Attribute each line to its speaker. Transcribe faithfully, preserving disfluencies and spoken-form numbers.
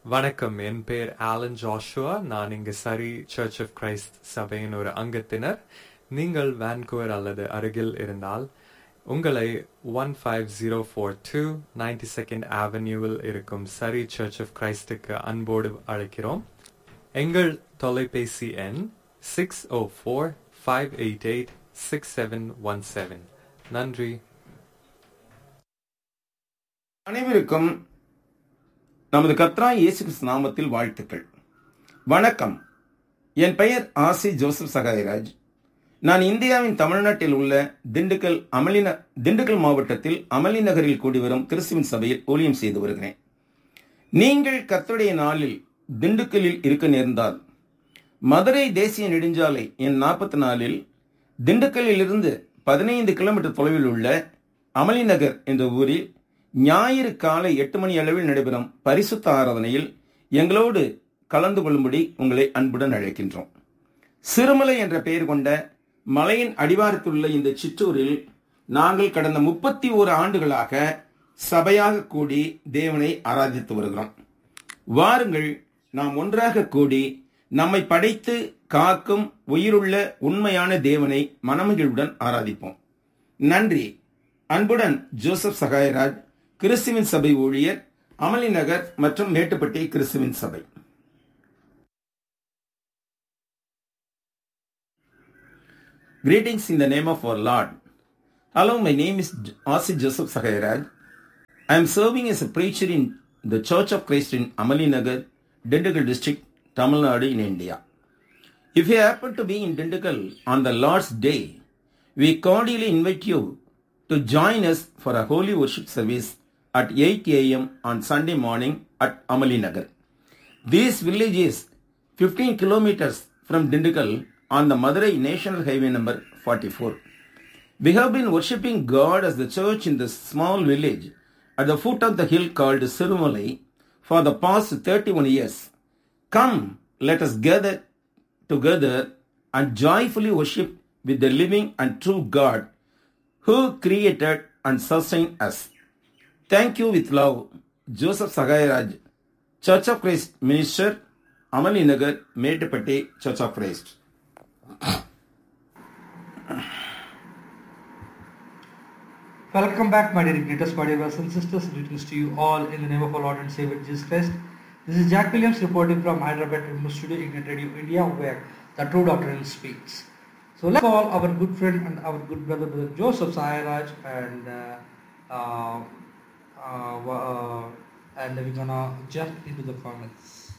Speaker 1: வணக்கம், என் பேர் Alan Joshua. நான் இங்கு சரி சர்ச் ஆஃப் கிரைஸ்ட் சபையின் ஒரு அங்கத்தினர். நீங்கள் வான்கூவர் அல்லது அருகில் இருந்தால் உங்களை one five zero four two ninety second அவென்யூவில் இருக்கும் சரி சர்ச் ஆஃப் கிரைஸ்டுக்கு அன்போடு அழைக்கிறோம். எங்கள் தொலைபேசி எண் சிக்ஸ் ஓ four five eight eight six seven one seven. நன்றி.
Speaker 2: அனைவருக்கும் நமது கர்த்தராகிய இயேசு கிறிஸ்து நாமத்தில் வாழ்த்துக்கள். வணக்கம். என் பெயர் ஆசி ஜோசப் சகாயராஜ். நான் இந்தியாவின் தமிழ்நாட்டில் உள்ள திண்டுக்கல் அமளி திண்டுக்கல் மாவட்டத்தில் அமளி நகரில் கூடி வரும் கிறிஸ்துவின் சபையில் ஊழியம் செய்து வருகிறேன். நீங்கள் கர்த்தருடைய நாளில் திண்டுக்கல்லில் இருக்க நேர்ந்தால் மதுரை தேசிய நெடுஞ்சாலை எண் நாற்பத்தி நாலில் திண்டுக்கல்லில் இருந்து பதினைந்து கிலோமீட்டர் தொலைவில் உள்ள அமளி நகர் என்ற ஊரில் ஞாயிறு காலை எட்டு மணி அளவில் நடைபெறும் பரிசுத்த ஆராதனையில் எங்களோடு கலந்து கொள்ளும்படி உங்களை அன்புடன் அழைக்கின்றோம். சிறுமலை என்ற பெயர் கொண்ட மலையின் அடிவாரத்திலுள்ள இந்த சிற்றூரில் நாங்கள் கடந்த முப்பத்தி ஓரு ஆண்டுகளாக சபையாக கூடி தேவனை ஆராதித்து வருகிறோம். வாருங்கள், நாம் ஒன்றாக கூடி நம்மை படைத்து காக்கும் உயிருள்ள உண்மையான தேவனை மனமகிழ்வுடன் ஆராதிப்போம். நன்றி. அன்புடன் ஜோசப் சகாயராஜ், கிறிஸ்துவின் சபை ஊழியர், அமளி நகர் மற்றும் மேட்டுப்பட்டி கிறிஸ்துவின் சபை. Greetings in the name of our Lord. Hello, my name is Asi Joseph Sahairaj. I am serving as a preacher in the Church of Christ in Amali Nagar, Dindigul district, Tamil Nadu in India. If you happen to be in Dindigul on the Lord's Day, we cordially invite you to join us for a holy worship service at eight a.m. on Sunday morning at Amali Nagar. This village is fifteen kilometers from Dindigul on the Madurai National Highway number forty-four. We have been worshipping God as the church in this small village at the foot of the hill called Sirumalai for the past thirty-one years. Come, let us gather together and joyfully worship with the living and true God who created and sustained us. Thank you with love, Joseph Sagairaj, Church of Christ Minister, Amali Nagar, Mettupatti, Church of Christ.
Speaker 3: Welcome back, my dear greatest, my dear brothers and sisters. Greetings to you all in the name of our Lord and Savior Jesus Christ. This is Jack Williams reporting from Hyderabad Studio, Ignite Radio India, where the true doctrine speaks. So let's call our good friend and our good brother, brother Joseph Sagairaj, and uh, uh, uh, uh, and we're gonna jump into the comments.